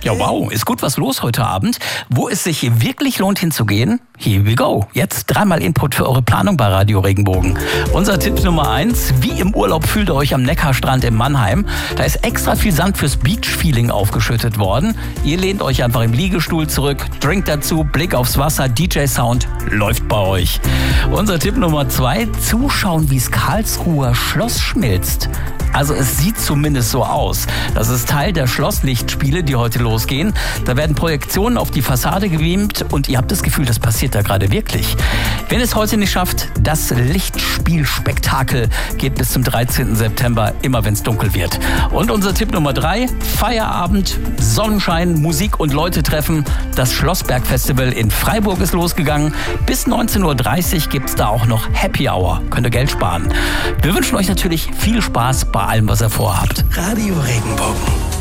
Ja, wow, ist gut was los heute Abend. Wo es sich wirklich lohnt hinzugehen? Here we go. Jetzt dreimal Input für eure Planung bei Radio Regenbogen. Unser Tipp Nummer 1, wie im Urlaub fühlt ihr euch am Neckarstrand in Mannheim. Da ist extra viel Sand fürs Beach-Feeling aufgeschüttet worden. Ihr lehnt euch einfach im Liegestuhl zurück, Drink dazu, Blick aufs Wasser, DJ-Sound läuft bei euch. Unser Tipp Nummer 2, zuschauen, wie das Karlsruher Schloss schmilzt. Also es sieht zumindest so aus. Das ist Teil der Schlosslichtspiele, die heute losgehen. Da werden Projektionen auf die Fassade gebeamt und ihr habt das Gefühl, das passiert da gerade wirklich. Wenn es heute nicht schafft, das Lichtspielspektakel geht bis zum 13. September, immer wenn es dunkel wird. Und unser Tipp Nummer 3, Feierabend, Sonnenschein, Musik und Leute treffen. Das Schlossberg-Festival in Freiburg ist losgegangen. Bis 19.30 Uhr gibt es da auch noch Happy Hour. Könnt ihr Geld sparen. Wir wünschen euch natürlich viel Spaß bei allem, was ihr vorhabt. Radio Regenbogen.